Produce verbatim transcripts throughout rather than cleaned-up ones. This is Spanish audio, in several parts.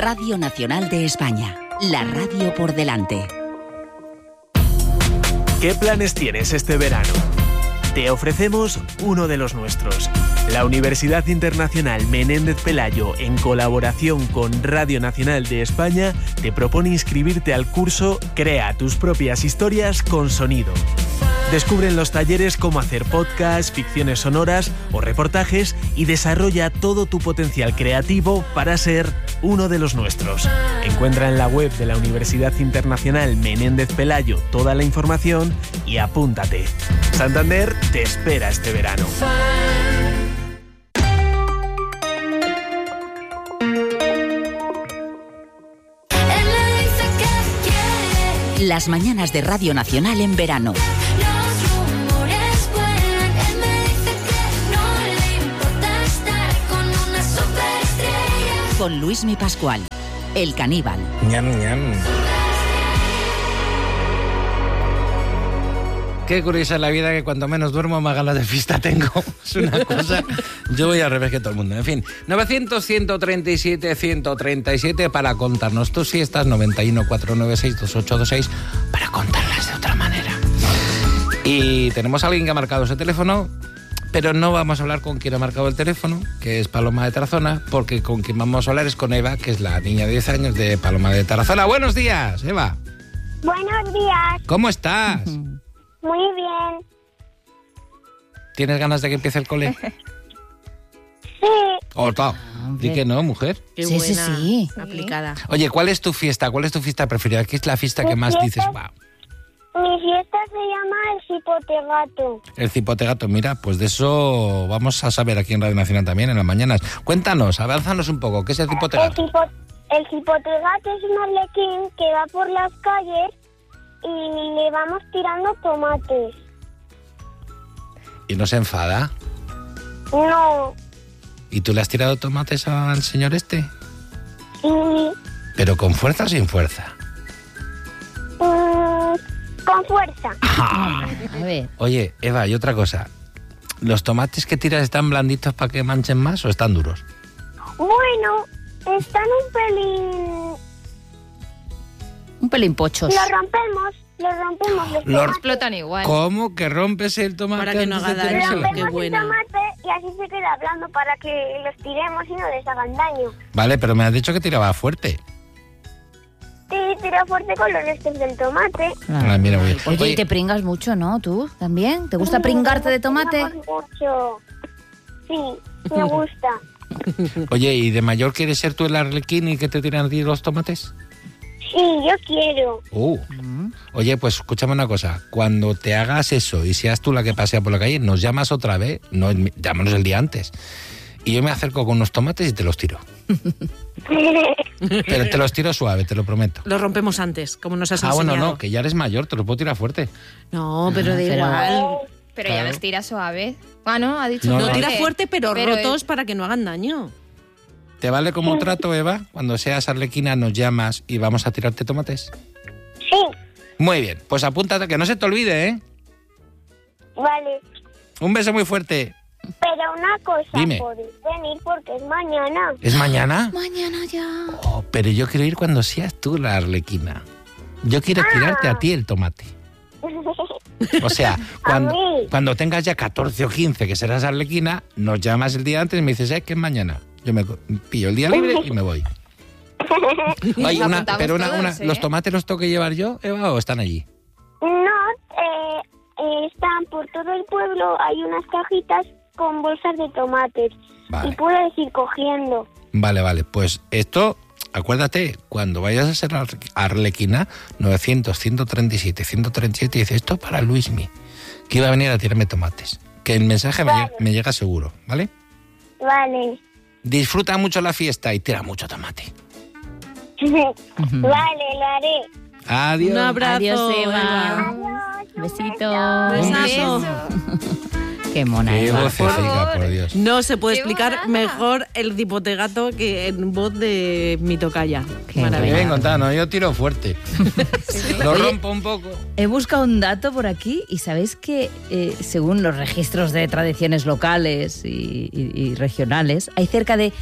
Radio Nacional de España, la radio por delante. ¿Qué planes tienes este verano? Te ofrecemos uno de los nuestros. La Universidad Internacional Menéndez Pelayo, en colaboración con Radio Nacional de España, te propone inscribirte al curso Crea tus propias historias con sonido. Descubre en los talleres cómo hacer podcasts, ficciones sonoras o reportajes y desarrolla todo tu potencial creativo para ser uno de los nuestros. Encuentra en la web de la Universidad Internacional Menéndez Pelayo toda la información y apúntate. Santander te espera este verano. Las mañanas de Radio Nacional en verano. Con Luismi Pascual, el caníbal. Ñam, ñam. Qué curiosa es la vida, que cuanto menos duermo, más ganas de fiesta tengo. Es una cosa... Yo voy al revés que todo el mundo. En fin, novecientos, ciento treinta y siete, ciento treinta y siete para contarnos tus siestas, noventa y uno, cuatrocientos noventa y seis, veintiocho veintiséis, para contarlas de otra manera. Y tenemos a alguien que ha marcado ese teléfono, pero no vamos a hablar con quien ha marcado el teléfono, que es Paloma de Tarazona, porque con quien vamos a hablar es con Eva, que es la niña de diez años de Paloma de Tarazona. Buenos días, Eva. Buenos días. ¿Cómo estás? Muy bien. ¿Tienes ganas de que empiece el cole? Sí. Oh, ta. Di que no, mujer. Qué Sí, sí, buena sí. aplicada. Oye, ¿cuál es tu fiesta? ¿Cuál es tu fiesta preferida? ¿Qué es la fiesta que más dices? Wow. Mi fiesta se llama el Cipotegato. El cipotegato, mira, pues de eso vamos a saber aquí en Radio Nacional también en las mañanas. Cuéntanos, avánzanos un poco, ¿qué es el El, cipotegato? cipo- el Cipotegato es un arlequín que va por las calles y le vamos tirando tomates. ¿Y no se enfada? No. ¿Y tú le has tirado tomates al señor este? Sí. ¿Pero con fuerza o sin fuerza? Mm, con fuerza. A ver. Oye, Eva, y otra cosa. ¿Los tomates que tiras están blanditos para que manchen más o están duros? Bueno, están un pelín... Un pelín pochos. Los rompemos, los rompemos. Los Los- tomates. Explotan igual. ¿Cómo que rompes el tomate? Para que no antes de haga daño. tirárselo? Qué Rompemos buena. el tomate y así se queda blando para que los tiremos y no les hagan daño. Vale, pero me has dicho que tiraba fuerte. Sí, tira fuerte con los restos del tomate. Ah, mira, muy bien. Oye, Oye, y te pringas mucho, ¿no? ¿Tú también? ¿Te gusta pringarte de tomate? Me gusta mucho. Sí, me gusta. oye, ¿y de mayor quieres ser tú el arlequín y que te tiran a ti los tomates? Sí, yo quiero. Uh. Oye, pues escúchame una cosa. Cuando te hagas eso y seas tú la que pasea por la calle, nos llamas otra vez. No, llámanos el día antes. Y yo me acerco con unos tomates y te los tiro. Pero te los tiro suave, te lo prometo. Lo rompemos antes, como nos has Ah, enseñado. bueno, no, que ya eres mayor, te los puedo tirar fuerte. No, pero da pero- igual. Pero Claro. ya los tira suave. Ah, no, ha dicho No, No, no. tira fuerte, pero, Pero rotos es- para que no hagan daño. ¿Te vale como trato, Eva? Cuando seas arlequina nos llamas y vamos a tirarte tomates. Sí, Muy bien, pues apúntate, que no se te olvide, ¿eh? vale. Un beso muy fuerte. Pero una cosa, Dime. podéis venir porque es mañana. ¿Es mañana? Mañana ya. Oh, pero yo quiero ir cuando seas tú la arlequina. Yo quiero tirarte a ti el tomate. O sea, cuando, mí. cuando tengas ya catorce o quince que serás arlequina, nos llamas el día antes y me dices, ¿eh? Que es mañana. Yo me co- pillo el día libre y me voy. Oye, Lo una, apuntamos pero una, todos, una, ¿eh? ¿los tomates los tengo que llevar yo, Eva, o están allí? No, eh, eh, están por todo el pueblo, hay unas cajitas con bolsas de tomates. Vale. Y puedes ir cogiendo. Vale, vale. Pues esto, acuérdate, cuando vayas a ser ar- arlequina, novecientos, ciento treinta y siete, ciento treinta y siete, dice, esto es para Luismi, que iba a venir a tirarme tomates. Que el mensaje me, Vale. lle- me llega seguro, ¿vale? Vale. Disfruta mucho la fiesta y tira mucho tomate. Vale, lo haré. Adiós. Un abrazo. Adiós, Eva. Adiós, un Besito. beso. Besazo. Qué mona, Qué Eva. vocecica, por Dios. No se puede Qué explicar bonada. mejor el cipotegato que en voz de mi tocaya. Qué Me Maravilla. bien contado, yo tiro fuerte. Lo Oye, rompo un poco. He buscado un dato por aquí y sabéis que eh, según los registros de tradiciones locales y, y- y regionales, hay cerca de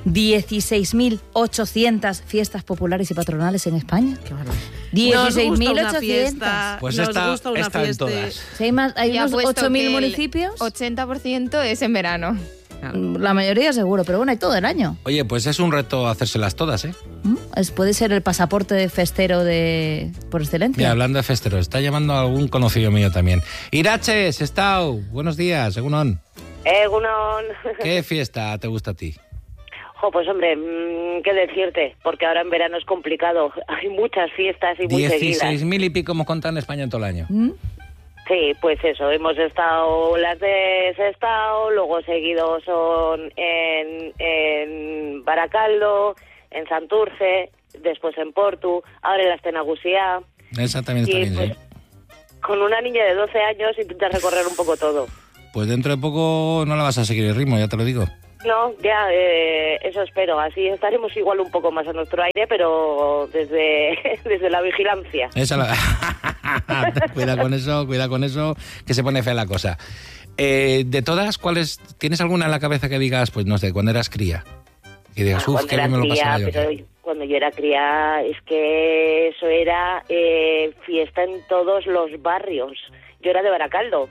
dieciséis mil ochocientas fiestas populares y patronales en España. Qué bárbaro. dieciséis mil Nos gusta una ochocientas. fiesta, Pues nos esta gusta una está en fiesta. todas. Si hay más, hay Ya unos puesto ocho mil que el municipios. ochenta por ciento es en verano. La mayoría seguro, pero bueno, hay todo el año. Oye, pues es un reto hacérselas todas, ¿eh? ¿Mm? Es, puede ser el pasaporte de festero de por excelencia. Mira, hablando de festeros, está llamando a algún conocido mío también. Irache, Sestao, buenos días, Egunon. Egunon. ¿Qué fiesta te gusta a ti? Jo, pues hombre, mmm, qué decirte, porque ahora en verano es complicado. Hay muchas fiestas y muy seguidas. dieciséis mil y pico hemos contado en España en todo el año. ¿Mm? Sí, pues eso, hemos estado las de Sestao, luego seguido son en, en Baracaldo, en Santurce, después en Portu, ahora en la Estenagusía. Esa también está Y bien, pues, ¿eh? con una niña de doce años intentas recorrer un poco todo. Pues dentro de poco no la vas a seguir el ritmo, ya te lo digo. No, ya, eh, eso espero. Así estaremos igual un poco más a nuestro aire, pero desde, desde la vigilancia. Esa la... cuida con eso, cuida con eso, que se pone fea la cosa. Eh, de todas, ¿cuáles tienes alguna en la cabeza que digas, pues no sé, cuando eras cría? Y digas, Ah, uff, cuando qué era bien me lo cría, pasaba yo. pero cuando yo era cría, es que eso era eh, fiesta en todos los barrios. Yo era de Baracaldo.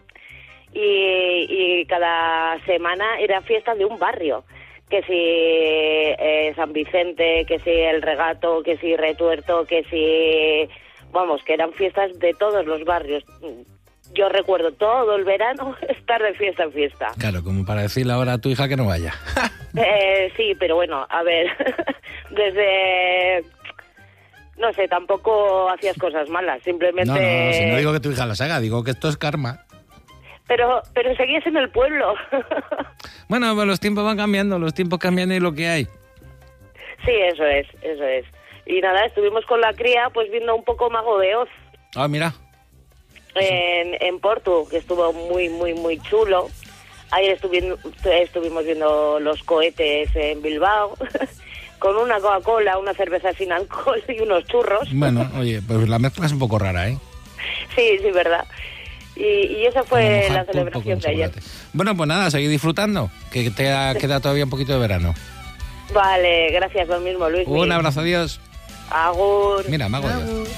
Y, y cada semana era fiesta de un barrio, que si eh, San Vicente, que si El Regato, que si Retuerto, que si... Vamos, que eran fiestas de todos los barrios. Yo recuerdo todo el verano estar de fiesta en fiesta. Claro, como para decirle ahora a tu hija que no vaya. eh, sí, pero bueno, a ver, desde... No sé, tampoco hacías cosas malas, simplemente... No, no, si no digo que tu hija las haga, digo que esto es karma. Pero, pero seguías en el pueblo. Bueno, pues los tiempos van cambiando, los tiempos cambian y lo que hay. Sí, eso es, eso es. Y nada, estuvimos con la cría pues viendo un poco Mago de Oz Ah, mira. en, en Porto, que estuvo muy, muy, muy chulo. Ayer estuvi- estuvimos viendo los cohetes en Bilbao, con una Coca-Cola, una cerveza sin alcohol y unos churros. Bueno, oye, pues la mezcla es un poco rara, ¿eh? Sí, sí, verdad. Y, y esa Como fue mojar la pulpo celebración con de ayer. chocolate. Bueno, pues nada, seguid disfrutando, que te ha- queda todavía un poquito de verano. Vale, gracias, lo mismo, Luis. Un abrazo, adiós. Agur. Mira, Mago de Oz.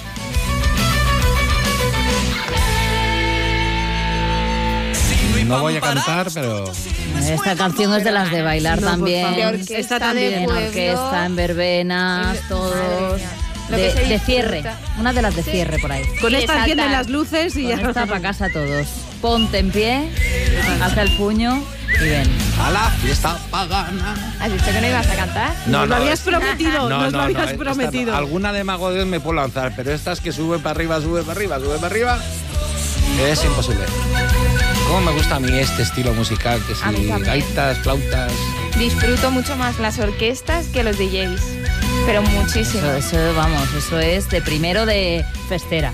No voy a cantar, pero... Esta canción es de las de bailar No, por también. favor. De orquesta Esta de también. En pueblo. orquesta, en verbenas, En- todos. madre mía. Lo De, que se de disfruta. cierre. Una de las de cierre por ahí. Con Y esta de encienden saltar. las luces y Con ya. esta para casa todos. Ponte en pie, alza el puño y ven. A la fiesta pagana. ¿Has dicho que no ibas a cantar? Nos lo habías es- prometido, nos lo habías esta no. prometido. Alguna de Mago de Oz me puedo lanzar, pero estas que sube para arriba, sube para arriba, sube para arriba, es imposible. Cómo me gusta a mí este estilo musical, que A mí si también. gaitas, flautas... Disfruto mucho más las orquestas que los D Js. Pero muchísimo. Eso, eso, vamos, eso es de primero de festera.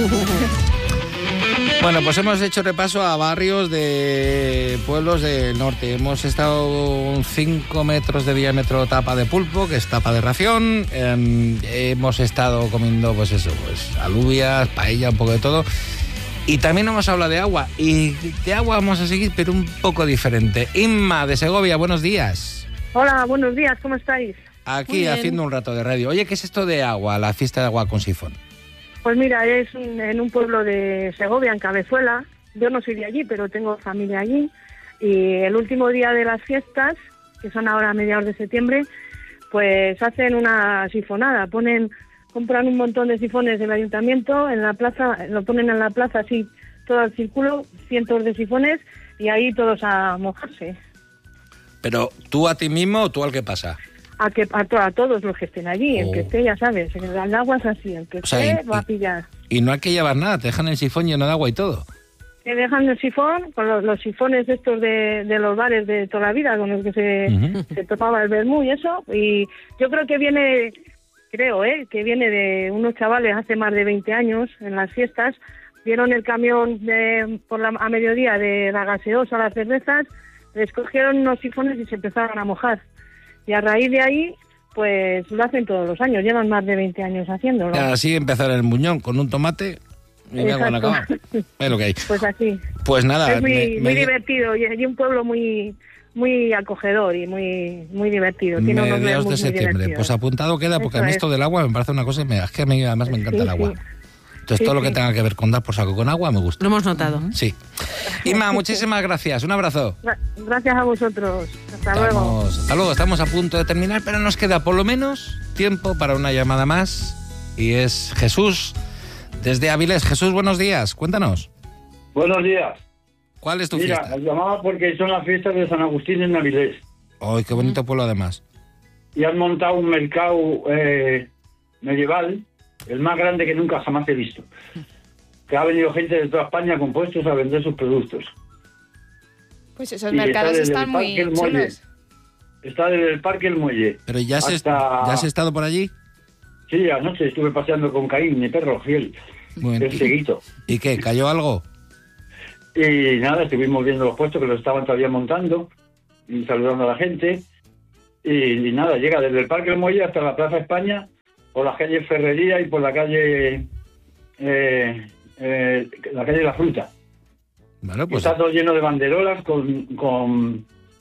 Bueno, pues hemos hecho repaso a barrios de pueblos del norte. Hemos estado cinco metros de diámetro tapa de pulpo, que es tapa de ración. Eh, hemos estado comiendo, pues eso, pues alubias, paella, un poco de todo. Y también hemos hablado de agua. Y de agua vamos a seguir, pero un poco diferente. Inma, de Segovia, buenos días. Hola, buenos días, ¿cómo estáis? Aquí Muy bien. haciendo un rato de radio. Oye, ¿qué es esto de agua, la fiesta de agua con sifón? Pues mira, es un- en un pueblo de Segovia, en Cabezuela. Yo no soy de allí, pero tengo familia allí. Y el último día de las fiestas, que son ahora a mediados de septiembre, pues hacen una sifonada. Ponen, compran un montón de sifones del ayuntamiento en la plaza, lo ponen en la plaza así, todo el círculo, cientos de sifones, y ahí todos a mojarse. Pero tú a ti mismo o tú al que pasa. A, que, a, to- a todos los que estén allí, el Oh. que esté, ya sabes, el agua es así, el que O sea, esté y- va a y- pillar. Y no hay que llevar nada, te dejan el sifón lleno de agua y todo. Que dejan el sifón, con los, los sifones estos de, de los bares de toda la vida, con los que se, Ujú. se tomaba el vermú y eso, y yo creo que viene, creo, ¿eh? que viene de unos chavales hace más de veinte años, en las fiestas, vieron el camión de, por la, a mediodía de la gaseosa, las cervezas, les cogieron unos sifones y se empezaron a mojar. Y a raíz de ahí, pues lo hacen todos los años, llevan más de veinte años haciéndolo. Y así empezar el muñón con un tomate y me hago una Exacto. cama. Es lo que hay. Pues así. Pues nada, Es muy, me- muy me- divertido y, y un pueblo muy muy acogedor y muy muy divertido. Tiene unos Mediados muy, de muy septiembre. divertidos. Pues apuntado queda, porque Eso a mí es. esto del agua me parece una cosa, me- es que a mí además me encanta Sí, el agua. sí. Entonces Sí, todo lo que sí. tenga que ver con dar por saco con agua me gusta. Lo hemos notado. Sí. Inma, muchísimas gracias. Un abrazo. Gra- Gracias a vosotros. Hasta luego. Estamos, hasta luego. Estamos a punto de terminar, pero nos queda por lo menos tiempo para una llamada más. Y es Jesús, desde Avilés. Jesús, buenos días. Cuéntanos. Buenos días. ¿Cuál es tu Mira, fiesta? os llamaba porque son las fiestas de San Agustín en Avilés. ¡Ay, qué bonito pueblo además! Y han montado un mercado eh, medieval, el más grande que nunca jamás he visto. Que ha venido gente de toda España con puestos a vender sus productos. Pues esos Y mercados está desde están el muy Parque El Muelle. chulos. Está desde el Parque El Muelle. ¿Pero ya, has, hasta- ¿ya has estado por allí? Sí, anoche estuve paseando con Caín, mi perro fiel, Muy bien. el ceguito. ¿Y qué? ¿Cayó algo? Y nada, estuvimos viendo los puestos que los estaban todavía montando y saludando a la gente. Y, y nada, llega desde el Parque El Muelle hasta la Plaza España, por la calle Ferrería y por la calle eh, eh, la calle La Fruta. Bueno, pues Está todo lleno de banderolas con, con,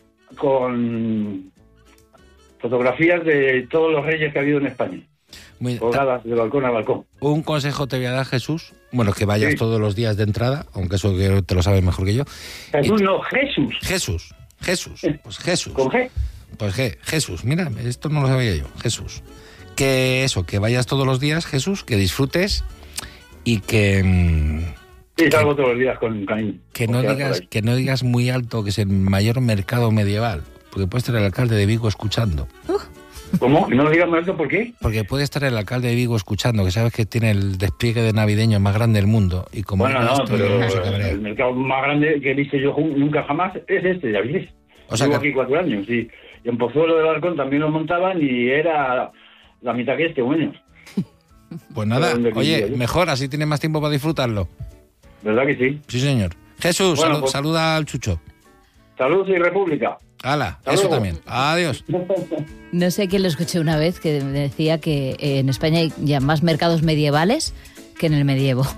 con fotografías de todos los reyes que ha habido en España, muy- colgadas de balcón a balcón. un consejo te voy a dar, Jesús. Bueno, que vayas Sí. todos los días de entrada, aunque eso que te lo sabes mejor que yo. Jesús, no, Jesús, Jesús, Jesús, pues Jesús. con G. Pues Je- Jesús, mira, esto no lo sabía yo, Jesús. Que eso, que vayas todos los días, Jesús, que disfrutes y que, mm, Sí, salgo todos los días con Caín. que, no Porque digas, por ahí. que no digas muy alto que es el mayor mercado medieval, porque puede estar el alcalde de Vigo escuchando. ¿Cómo? ¿No lo digas más alto por qué? Porque puede estar el alcalde de Vigo escuchando, que sabes que tiene el despliegue de navideño más grande del mundo. Y como Bueno, diga no, esto, pero no se cabrea. el mercado más grande que he visto yo jun- nunca jamás es este de Avilés. O sea Llevo que- aquí cuatro años y, y en Pozuelo de Balcón también lo montaban y era la mitad que este, o menos. Pues nada, ¿Dónde oye, vivía yo? mejor, así tienes más tiempo para disfrutarlo. ¿Verdad que sí? Sí, señor. Jesús, Bueno, salu- pues- saluda al Chucho. Salud y República. Hala, Hasta eso luego. también. Adiós. No sé quién lo escuché una vez que decía que eh, en España hay ya más mercados medievales que en el medievo.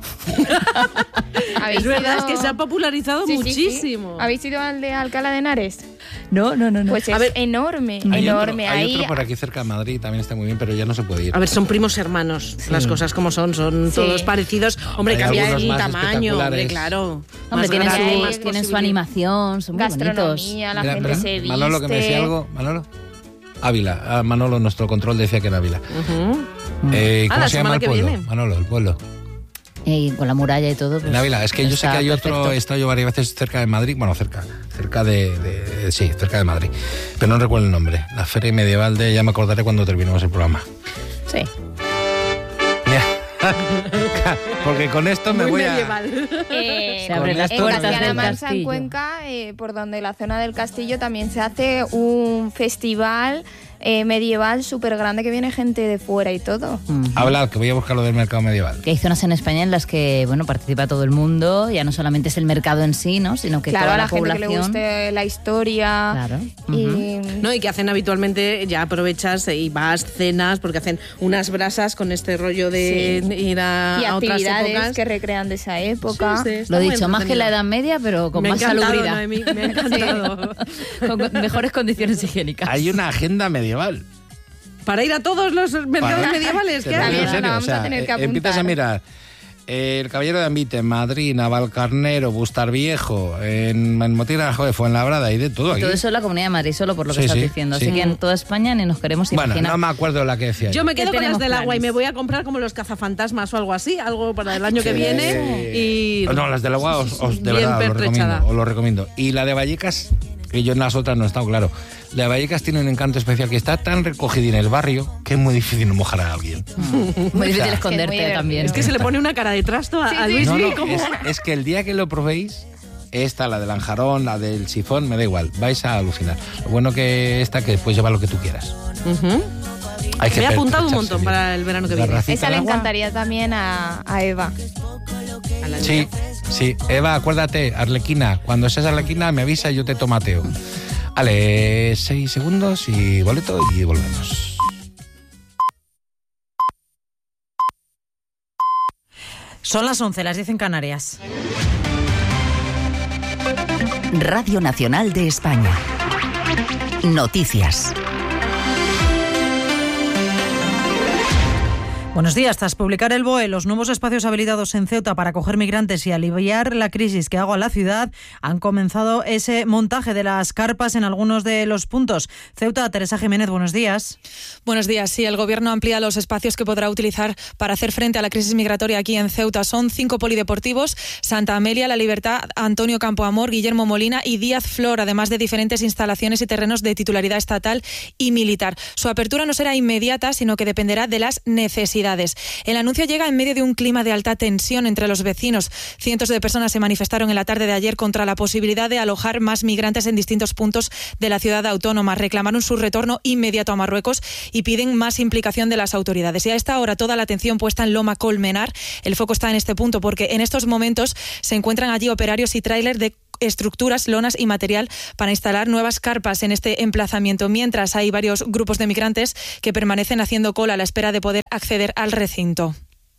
¿Habéis Es verdad, ido- es que se ha popularizado Sí, sí, sí. muchísimo. ¿Habéis ido al de Alcalá de Henares? No, no, no, no. Pues es A ver, enorme, Hay, enorme. otro, hay Ahí otro por aquí cerca de Madrid, también está muy bien, pero ya no se puede ir. A ver, son primos hermanos, las cosas como son, son Sí. todos parecidos. Hombre, Hay cambia algunos el más tamaño, espectaculares. hombre, claro. Hombre, Más tienen, grande, su, más tienen su posibilidad. animación, son muy bonitos. gastronomía, la Mira, gente mira, se viste. Manolo, que me decía algo. Manolo. Ávila. Ah, Manolo, nuestro control decía que era Ávila. Ujú. Eh, Ah, ¿Cómo la se llama semana el que pueblo? viene. Manolo, el pueblo. Y con la muralla y todo. Pues, En Ávila. Es que yo sé está que hay otro, perfecto. he estado yo varias veces cerca de Madrid. Bueno, cerca. Cerca de, de- Sí, cerca de Madrid. Pero no recuerdo el nombre. La Feria Medieval de... Ya me acordaré cuando terminemos el programa. Sí. Porque con esto me Muy voy a... medieval. Eh, Se abren en las puertas Castilla-La del Mancha, en castillo. Cuenca, eh, por donde la zona del castillo también se hace un festival eh, medieval súper grande que viene gente de fuera y todo. Habla, que voy a buscar lo del mercado medieval. Que hay zonas en España en las que, bueno, participa todo el mundo, ya no solamente es el mercado en sí, ¿no? Sino que Claro, toda a la, la, gente población. que le guste la historia. Claro. Y, No, y que hacen habitualmente, ya aprovechas y vas, cenas, porque hacen unas brasas con este rollo de Sí. ir a, y a otras actividades épocas. que recrean de esa época. Sí, sí, está Lo muy dicho, más que la entretenido. Edad Media, pero con Me ha más encantado, salubridad. Noemí, me ha encantado. Con mejores condiciones higiénicas. Hay una agenda medieval. Para ir a todos los mercados Para- medievales, Te ¿qué lo hay? digo en También serio, la vamos a tener que eh, empiezas a apuntar. mirar eh, el Caballero de Ambite, Madrid, Navalcarnero, Bustarviejo, en, en Motina, joder, Fuenlabrada y de todo aquí. Todo eso en la Comunidad de Madrid, solo por lo que Sí, estás sí, diciendo. sí. Así que en toda España ni nos queremos Bueno, imaginar. no me acuerdo la que decía. Yo me quedo ¿Qué con las tenemos del agua y planes? me voy a comprar como los cazafantasmas o algo así, algo para el año que Sí. viene. Y No, las del agua os, os- de bien verdad os lo, pertrechada. recomiendo, os lo recomiendo. Y la de Vallecas, que yo en las otras no he estado, claro. La de Vallecas tiene un encanto especial que está tan recogida en el barrio que es muy difícil no mojar a alguien. Muy difícil Es que esconderte es muy también. Es que se le pone una cara de trasto a, Sí, a sí, Luis No, no, como... es, es que el día que lo probéis, esta, la del anjarón, la del sifón, me da igual, vais a alucinar. Lo bueno que esta, que puedes llevar lo que tú quieras. Ujú. Hay que Me he apuntado un pertrecharse montón bien. para el verano que La viene. racita Esa al le agua. encantaría también a, a Eva. A la Sí, sí. Eva, acuérdate, Arlequina, cuando seas Arlequina me avisa y yo te tomateo. Vale, seis segundos y boleto y volvemos. Son las once, las diez en Canarias. Radio Nacional de España. Noticias. Buenos días. Tras publicar el B O E los nuevos espacios habilitados en Ceuta para acoger migrantes y aliviar la crisis que agua la ciudad, han comenzado ese montaje de las carpas en algunos de los puntos. Ceuta, Teresa Jiménez, buenos días. Buenos días. Sí, el Gobierno amplía los espacios que podrá utilizar para hacer frente a la crisis migratoria aquí en Ceuta. Son cinco polideportivos: Santa Amelia, La Libertad, Antonio Campoamor, Guillermo Molina y Díaz Flor, además de diferentes instalaciones y terrenos de titularidad estatal y militar. Su apertura no será inmediata, sino que dependerá de las necesidades. El anuncio llega en medio de un clima de alta tensión entre los vecinos. Cientos de personas se manifestaron en la tarde de ayer contra la posibilidad de alojar más migrantes en distintos puntos de la ciudad autónoma. Reclamaron su retorno inmediato a Marruecos y piden más implicación de las autoridades. Y a esta hora toda la atención puesta en Loma Colmenar. El foco está en este punto porque en estos momentos se encuentran allí operarios y tráiler de estructuras, lonas y material para instalar nuevas carpas en este emplazamiento, mientras hay varios grupos de migrantes que permanecen haciendo cola a la espera de poder acceder al recinto.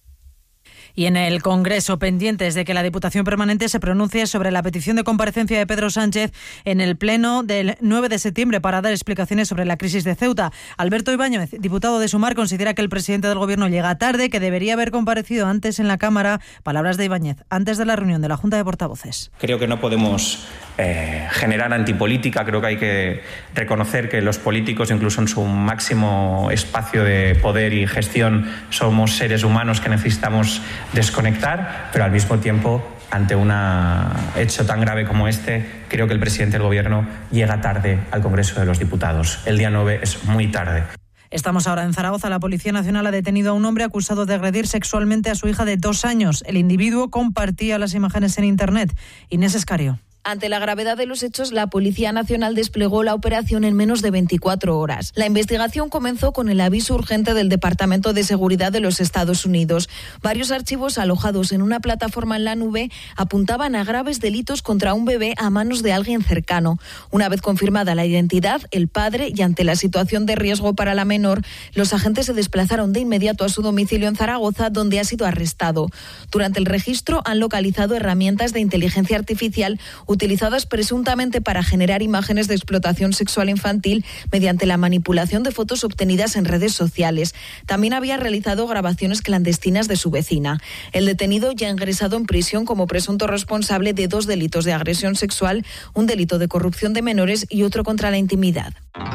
Y en el Congreso, pendientes de que la Diputación Permanente se pronuncie sobre la petición de comparecencia de Pedro Sánchez en el Pleno del nueve de septiembre para dar explicaciones sobre la crisis de Ceuta. Alberto Ibáñez, diputado de Sumar, considera que el presidente del Gobierno llega tarde, que debería haber comparecido antes en la Cámara. Palabras de Ibáñez, antes de la reunión de la Junta de Portavoces. Creo que no podemos eh, generar antipolítica. Creo que hay que reconocer que los políticos, incluso en su máximo espacio de poder y gestión, somos seres humanos que necesitamos desconectar, pero al mismo tiempo, ante un hecho tan grave como este, creo que el presidente del Gobierno llega tarde al Congreso de los Diputados. El día nueve es muy tarde. Estamos ahora en Zaragoza. La Policía Nacional ha detenido a un hombre acusado de agredir sexualmente a su hija de dos años. El individuo compartía las imágenes en Internet. Inés Escario. Ante la gravedad de los hechos, la Policía Nacional desplegó la operación en menos de veinticuatro horas. La investigación comenzó con el aviso urgente del Departamento de Seguridad de los Estados Unidos. Varios archivos alojados en una plataforma en la nube apuntaban a graves delitos contra un bebé a manos de alguien cercano. Una vez confirmada la identidad, el padre, y ante la situación de riesgo para la menor, los agentes se desplazaron de inmediato a su domicilio en Zaragoza, donde ha sido arrestado. Durante el registro han localizado herramientas de inteligencia artificial utilizadas presuntamente para generar imágenes de explotación sexual infantil mediante la manipulación de fotos obtenidas en redes sociales. También había realizado grabaciones clandestinas de su vecina. El detenido ya ha ingresado en prisión como presunto responsable de dos delitos de agresión sexual, un delito de corrupción de menores y otro contra la intimidad.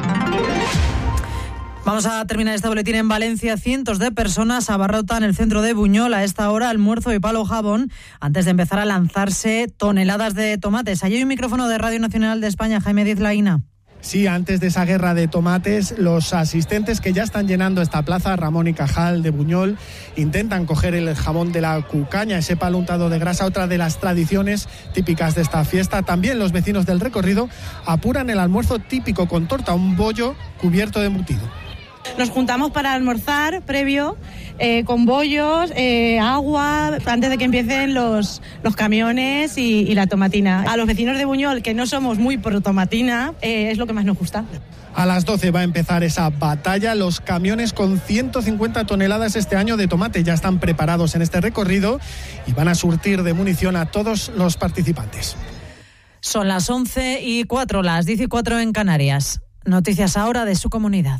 Vamos a terminar este boletín en Valencia. Cientos de personas abarrotan el centro de Buñol a esta hora, almuerzo y palo jabón, antes de empezar a lanzarse toneladas de tomates. Allí hay un micrófono de Radio Nacional de España, Jaime Díez Laína. Sí, antes de esa guerra de tomates, los asistentes que ya están llenando esta plaza, Ramón y Cajal de Buñol, intentan coger el jamón de la cucaña, ese palo untado de grasa, otra de las tradiciones típicas de esta fiesta. También los vecinos del recorrido apuran el almuerzo típico con torta, un bollo cubierto de embutido. Nos juntamos para almorzar previo, eh, con bollos, eh, agua, antes de que empiecen los, los camiones y, y la tomatina. A los vecinos de Buñol, que no somos muy pro tomatina, eh, es lo que más nos gusta. A las doce va a empezar esa batalla. Los camiones con ciento cincuenta toneladas este año de tomate ya están preparados en este recorrido y van a surtir de munición a todos los participantes. Son las once y cuatro, las diez y cuatro en Canarias. Noticias ahora de su comunidad.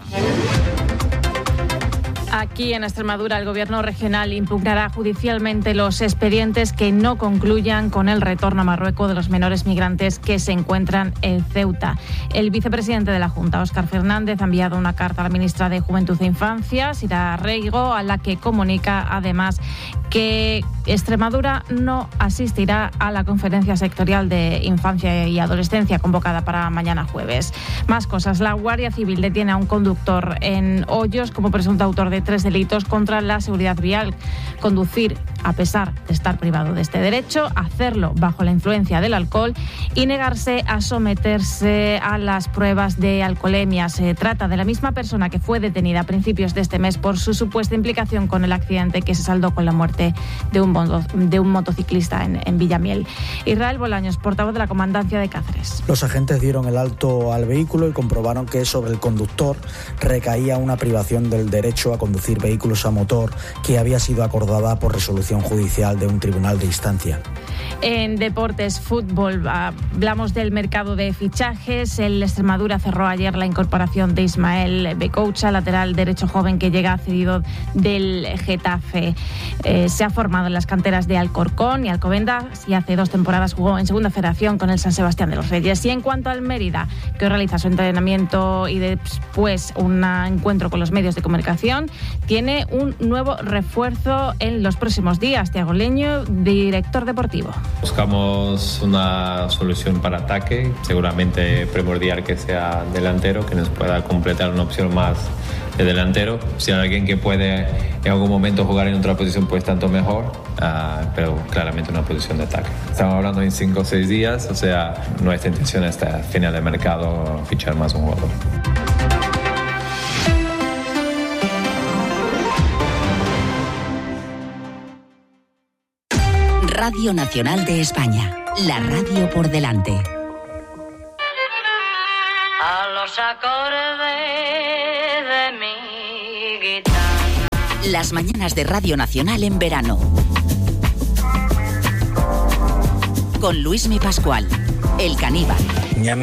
Aquí en Extremadura el Gobierno regional impugnará judicialmente los expedientes que no concluyan con el retorno a Marruecos de los menores migrantes que se encuentran en Ceuta. El vicepresidente de la Junta, Óscar Fernández, ha enviado una carta a la ministra de Juventud e Infancia, Sira Reigo, a la que comunica además que Extremadura no asistirá a la conferencia sectorial de infancia y adolescencia convocada para mañana jueves. Más cosas. La Guardia Civil detiene a un conductor en Hoyos como presunto autor de tres delitos contra la seguridad vial: conducir a pesar de estar privado de este derecho, hacerlo bajo la influencia del alcohol y negarse a someterse a las pruebas de alcoholemia. Se trata de la misma persona que fue detenida a principios de este mes por su supuesta implicación con el accidente que se saldó con la muerte de un, de un motociclista en, en Villamiel. Israel Bolaños, portavoz de la Comandancia de Cáceres. Los agentes dieron el alto al vehículo y comprobaron que sobre el conductor recaía una privación del derecho a conducir vehículos a motor que había sido acordada por resolución judicial de un tribunal de instancia. En deportes, fútbol, hablamos del mercado de fichajes. El Extremadura cerró ayer la incorporación de Ismael Becoucha, lateral derecho joven que llega cedido del Getafe. Eh, se ha formado en las canteras de Alcorcón y Alcobendas y hace dos temporadas jugó en Segunda Federación con el San Sebastián de los Reyes. Y en cuanto al Mérida, que hoy realiza su entrenamiento y después un encuentro con los medios de comunicación, tiene un nuevo refuerzo en los próximos días. Thiago Leño, director deportivo. Buscamos una solución para ataque, seguramente primordial que sea delantero, que nos pueda completar una opción más de delantero. Si hay alguien que puede en algún momento jugar en otra posición, pues tanto mejor, uh, pero claramente una posición de ataque. Estamos hablando en cinco o seis días, o sea, nuestra intención hasta final de mercado fichar más un jugador. Radio Nacional de España, la radio por delante. A los acordes de mi guitarra. Las mañanas de Radio Nacional en verano. Con Luismi Pascual, el caníbal.